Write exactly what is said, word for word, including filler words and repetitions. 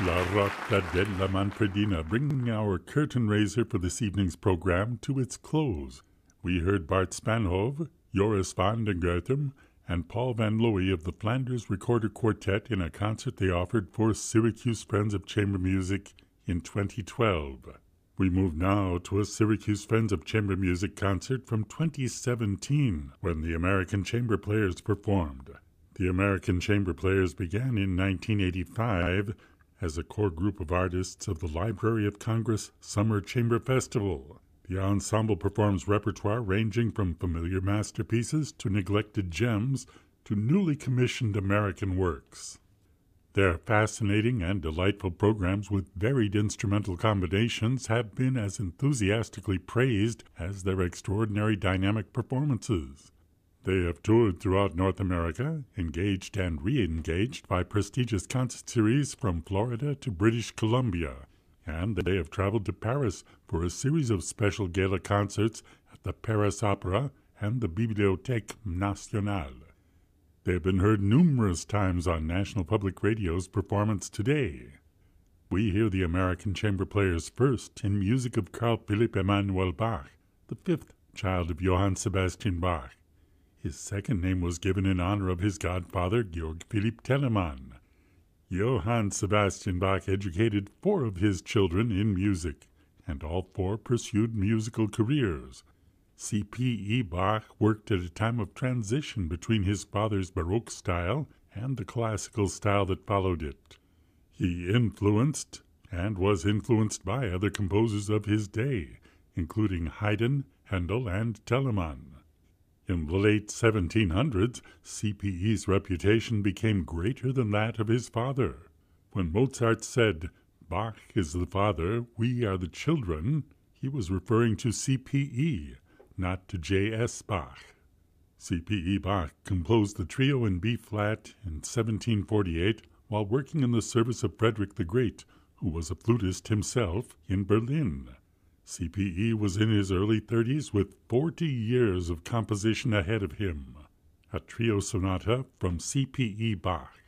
La Rota della Manfredina, bringing our curtain raiser for this evening's program to its close. We heard Bart Spanhove, Joris van den Goethum, and Paul Van Looy of the Flanders Recorder Quartet in a concert they offered for Syracuse Friends of Chamber Music in twenty twelve. We move now to a Syracuse Friends of Chamber Music concert from twenty seventeen, when the American Chamber Players performed. The American Chamber Players began in nineteen eighty-five as a core group of artists of the Library of Congress Summer Chamber Festival. The ensemble performs repertoire ranging from familiar masterpieces to neglected gems to newly commissioned American works. Their fascinating and delightful programs with varied instrumental combinations have been as enthusiastically praised as their extraordinary dynamic performances. They have toured throughout North America, engaged and re-engaged by prestigious concert series from Florida to British Columbia, and they have traveled to Paris for a series of special gala concerts at the Paris Opera and the Bibliothèque Nationale. They have been heard numerous times on National Public Radio's Performance Today. We hear the American Chamber Players first in music of Carl Philipp Emanuel Bach, the fifth child of Johann Sebastian Bach. His second name was given in honor of his godfather, Georg Philipp Telemann. Johann Sebastian Bach educated four of his children in music, and all four pursued musical careers. C P E Bach worked at a time of transition between his father's Baroque style and the classical style that followed it. He influenced and was influenced by other composers of his day, including Haydn, Handel, and Telemann. In the late seventeen hundreds, C P E's reputation became greater than that of his father. When Mozart said, "Bach is the father, we are the children," he was referring to C P E, not to J S Bach. C P E Bach composed the trio in B-flat in seventeen forty-eight while working in the service of Frederick the Great, who was a flutist himself, in Berlin. C P E was in his early thirties with forty years of composition ahead of him. A trio sonata from C P E Bach.